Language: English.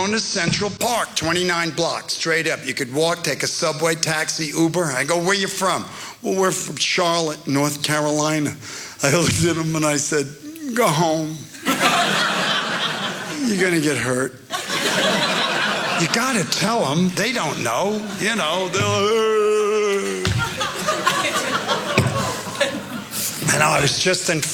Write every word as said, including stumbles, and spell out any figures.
going to Central Park, twenty-nine blocks, straight up. You could walk, take a subway, taxi, Uber. I go, where you from? Well, we're from Charlotte, North Carolina. I looked at him and I said, go home. You're going to get hurt. You got to tell them. They don't know. You know, they'll... And I was just in